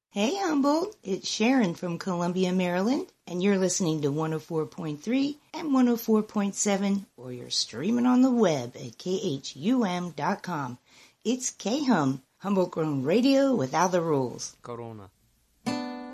Hey Humboldt, it's Sharon from Columbia, Maryland, and you're listening to 104.3 and 104.7, or you're streaming on the web at khum.com. It's K-Hum, Humboldt Grown Radio without the rules. Corona.